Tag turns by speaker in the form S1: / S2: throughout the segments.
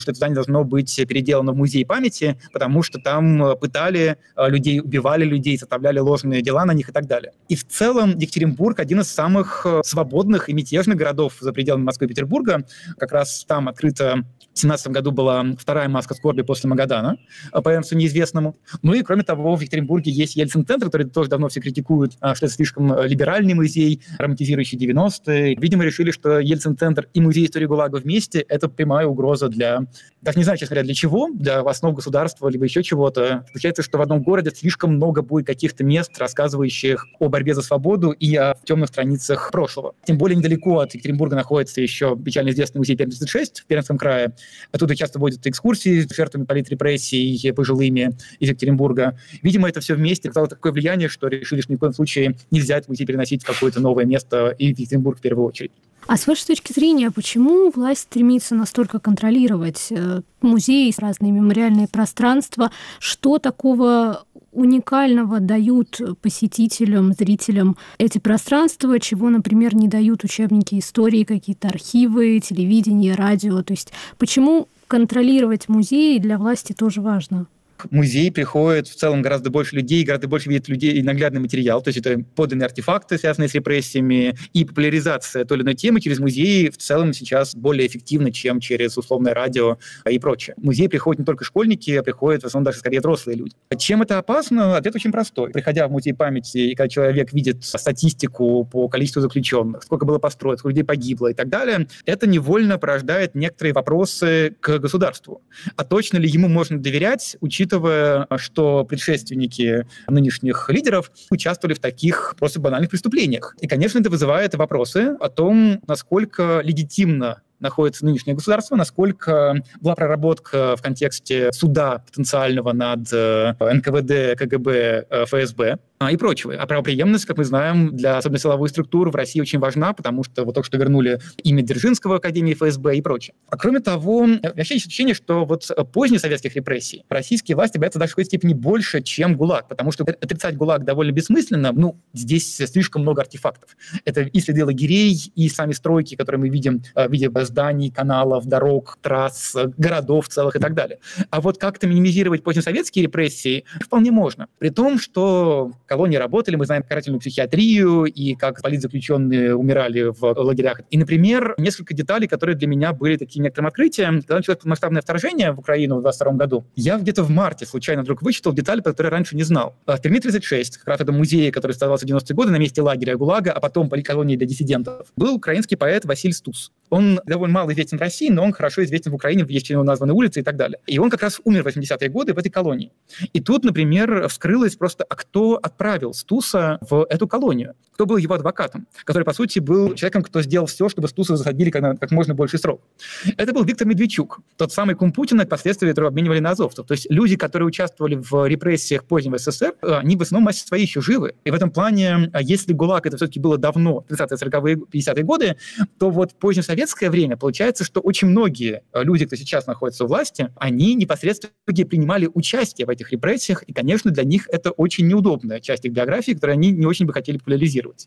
S1: что это здание должно быть переделано в музей памяти, потому что там пытали людей, убивали людей, составляли ложные дела на них и так далее. И в целом Екатеринбург — один из самых свободных и мятежных городов за пределами Москвы и Петербурга. Как раз там открыта в 2017 году была вторая маска скорби после Магадана, по Эрнсту Неизвестному. Ну и, кроме того, в Екатеринбурге есть Ельцин-центр, который тоже давно все критикуют, что это слишком либеральный музей, романтизирующий 90-е. Видимо, решили, что Ельцин-центр и музей истории ГУЛАГа вместе — это прямая угроза для... Так не знаю, честно говоря, для чего, для основ государства, либо еще чего-то. Получается, что в одном городе слишком много будет каких-то мест, рассказывающих о борьбе за свободу и о темных страницах прошлого. Тем более недалеко от Екатеринбурга находится еще печально известный музей Пермь-36 в Пермском крае. Оттуда часто водят экскурсии с жертвами политрепрессий пожилыми из Екатеринбурга. Видимо, это все вместе оказало такое влияние, что решили, что ни в коем случае нельзя этот музей переносить в какое-то новое место, и в Екатеринбург в первую очередь.
S2: А с вашей точки зрения, почему власть стремится настолько контролировать музеи, разные мемориальные пространства? Что такого уникального дают посетителям, зрителям эти пространства, чего, например, не дают учебники истории, какие-то архивы, телевидение, радио? То есть почему контролировать музеи для власти тоже важно?
S1: Музей приходит в целом гораздо больше людей, гораздо больше видит людей и наглядный материал, то есть это подлинные артефакты, связанные с репрессиями, и популяризация той или иной темы через музеи в целом сейчас более эффективна, чем через условное радио и прочее. В музей приходят не только школьники, а приходят в основном даже скорее взрослые люди. Чем это опасно? Ответ очень простой. Приходя в музей памяти, и когда человек видит статистику по количеству заключенных, сколько было построено, сколько людей погибло и так далее, это невольно порождает некоторые вопросы к государству. А точно ли ему можно доверять, учитывая, что предшественники нынешних лидеров участвовали в таких просто банальных преступлениях. И, конечно, это вызывает вопросы о том, насколько легитимно находится нынешнее государство, насколько была проработка в контексте суда потенциального над НКВД, КГБ, ФСБ и прочего. А правопреемность, как мы знаем, для особенно силовых структур в России очень важна, потому что вот только что вернули имя Дзержинского в Академии ФСБ и прочее. А кроме того, вообще есть ощущение, что вот поздние советских репрессий российские власти боятся даже в какой-то степени больше, чем ГУЛАГ, потому что отрицать ГУЛАГ довольно бессмысленно. Здесь слишком много артефактов. Это и следы лагерей, и сами стройки, которые мы видим в виде зданий, каналов, дорог, трасс, городов целых и так далее. А вот как-то минимизировать позднесоветские репрессии вполне можно. При том, что колонии работали, мы знаем карательную психиатрию и как политзаключенные умирали в лагерях. И, например, несколько деталей, которые для меня были таким некоторым открытием. Когда началось масштабное вторжение в Украину в 22 году, я где-то в марте случайно вдруг вычитал детали, которые раньше не знал. В Перми-36, как раз это музей, который создавался в 90-е годы на месте лагеря ГУЛАГа, а потом колонии для диссидентов, был украинский поэт Василий Стус. Он довольно мало известен в России, но он хорошо известен в Украине, есть у него названы улицы и так далее. И он как раз умер в 80-е годы в этой колонии. И тут, например, вскрылось просто, а кто отправил Стуса в эту колонию? Кто был его адвокатом? Который, по сути, был человеком, кто сделал все, чтобы Стуса засадили как можно больше срок. Это был Виктор Медведчук, тот самый кум Путина, впоследствии которого обменивали на азовцев. То есть люди, которые участвовали в репрессиях позднего СССР, они в основном массе своей еще живы. И в этом плане, если ГУЛАГ это все-таки было давно, 30-е, 40-е, 50-е годы, то вот в позднесоветское время получается, что очень многие люди, кто сейчас находится у власти, они непосредственно принимали участие в этих репрессиях, и, конечно, для них это очень неудобная часть их биографии, которую они не очень бы хотели популяризировать.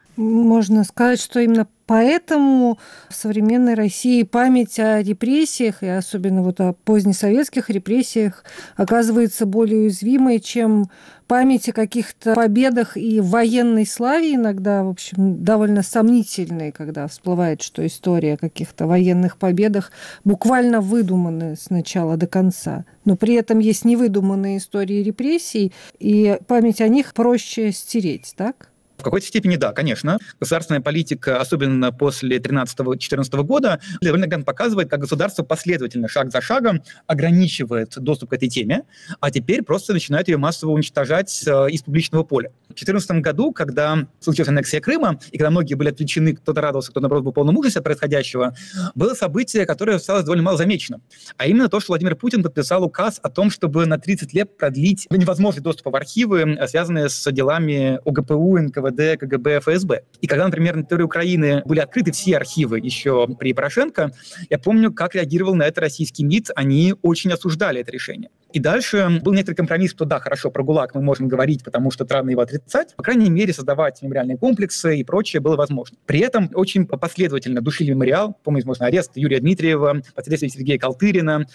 S3: Можно сказать, что именно поэтому в современной России память о репрессиях, и особенно вот о позднесоветских репрессиях, оказывается более уязвимой, чем память о каких-то победах и военной славе иногда, в общем, довольно сомнительной, когда всплывает, что история о каких-то военных победах буквально выдуманы с начала до конца. Но при этом есть невыдуманные истории репрессий, и память о них проще стереть, так?
S1: В какой-то степени да, конечно. Государственная политика, особенно после 2013-2014 года, довольно показывает, как государство последовательно, шаг за шагом, ограничивает доступ к этой теме, а теперь просто начинает ее массово уничтожать из публичного поля. В 2014 году, когда случилась аннексия Крыма, и когда многие были отвлечены, кто-то радовался, кто, наоборот, был в полном ужасе от происходящего, было событие, которое осталось довольно мало замечено. А именно то, что Владимир Путин подписал указ о том, чтобы на 30 лет продлить невозможность доступа в архивы, связанные с делами ОГПУ, НКВД, КГБ, ФСБ. И когда, например, на территории Украины были открыты все архивы еще при Порошенко, я помню, как реагировал на это российский МИД. Они очень осуждали это решение. И дальше был некоторый компромисс, что да, хорошо, про ГУЛАГ мы можем говорить, потому что странно его отрицать. По крайней мере, создавать мемориальные комплексы и прочее было возможно. При этом очень последовательно душили мемориал. Помните, можно арест Юрия Дмитриева, последствия Сергея Калтырина,